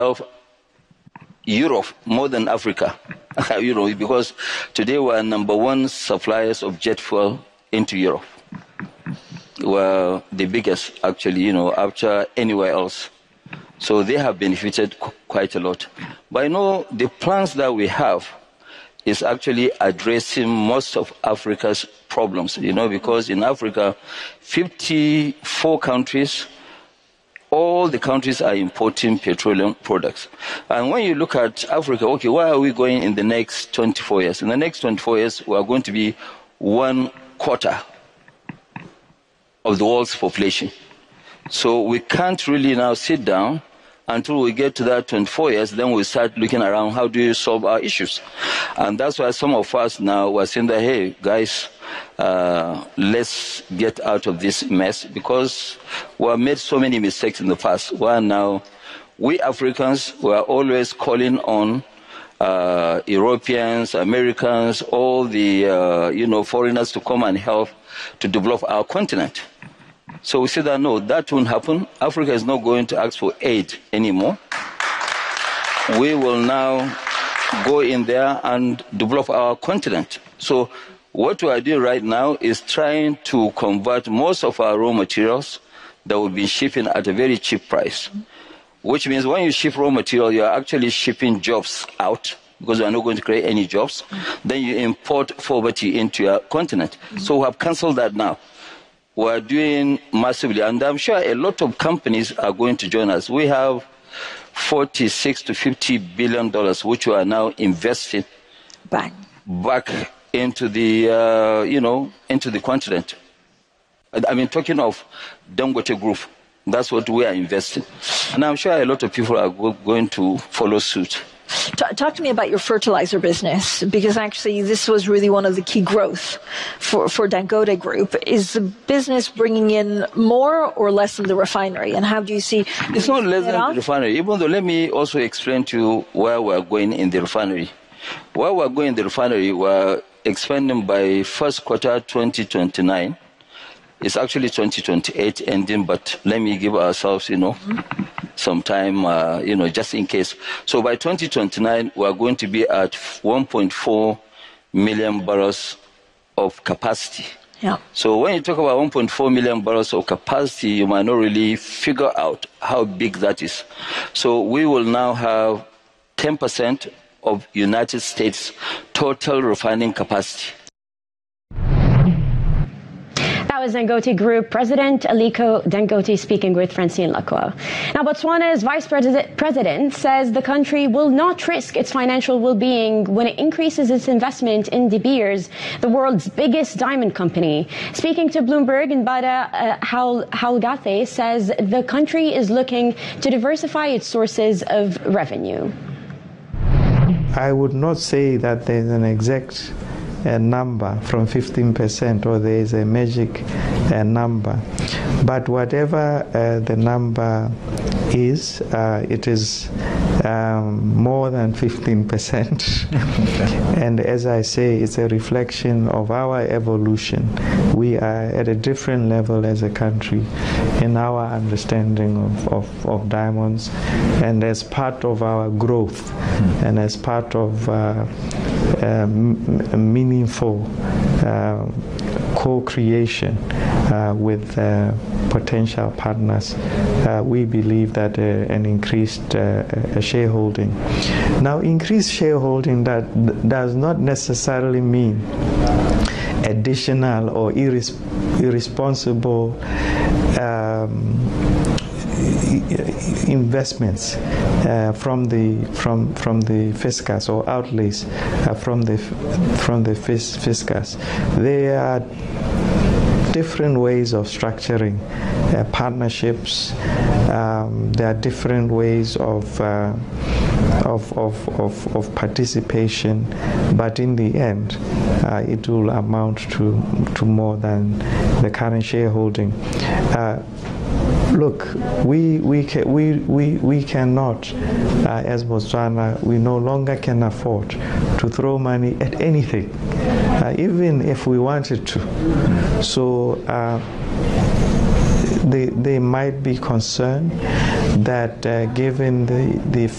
of Europe more than Africa, because today we're #1 suppliers of jet fuel into Europe. We're the biggest, actually, after anywhere else. So they have benefited quite a lot. But I know the plans that we have is actually addressing most of Africa's problems, because in Africa, 54 countries, all the countries are importing petroleum products. And when you look at Africa, okay, where are we going in the next 24 years? In the next 24 years, we are going to be 1/4 of the world's population. So we can't really now sit down until we get to that 24 years, then we start looking around, how do you solve our issues? And that's why some of us now are saying that, hey, guys, let's get out of this mess, because we have made so many mistakes in the past. Where now, we Africans were always calling on Europeans, Americans, all the foreigners to come and help to develop our continent. So we said that no, that won't happen. Africa is not going to ask for aid anymore. We will now go in there and develop our continent. So what we are doing right now is trying to convert most of our raw materials that we've been shipping at a very cheap price, which means when you ship raw material, you are actually shipping jobs out, because we are not going to create any jobs. Then you import poverty into your continent. So we have cancelled that now. We are doing massively, and I'm sure a lot of companies are going to join us. We have $46 to $50 billion, which we are now investing back into the, into the continent. I mean, talking of Dangote Group, that's what we are investing. And I'm sure a lot of people are going to follow suit. Talk to me about your fertilizer business, because actually this was really one of the key growth for Dangote Group. Is the business bringing in more or less than the refinery? And how do you see... It's not less than the refinery, even though let me also explain to you where we're going in the refinery. Where we're going in the refinery, we're expanding by first quarter 2029. It's actually 2028 ending, but let me give ourselves, some time, just in case. So by 2029, we are going to be at 1.4 million barrels of capacity. Yeah. So when you talk about 1.4 million barrels of capacity, you might not really figure out how big that is. So we will now have 10% of United States total refining capacity. That was Dangote Group President Aliko Dangote speaking with Francine Lacroix. Now, Botswana's Vice President says the country will not risk its financial well-being when it increases its investment in De Beers, the world's biggest diamond company. Speaking to Bloomberg, Mbada Halgathe says the country is looking to diversify its sources of revenue. I would not say that there's an exact number from 15%, or there is a magic number, but whatever the number is, it is more than 15%. And as I say, it's a reflection of our evolution. We are at a different level as a country in our understanding of diamonds, and as part of our growth and as part of meaningful co-creation with potential partners, we believe that an increased shareholding. Now, increased shareholding that does not necessarily mean additional or irresponsible investments from the fiscus, or outlays from the fiscus. There are different ways of structuring partnerships. There are different ways of participation, but in the end, it will amount to more than the current shareholding. Look, we cannot, as Botswana, we no longer can afford to throw money at anything, even if we wanted to. So they might be concerned that given the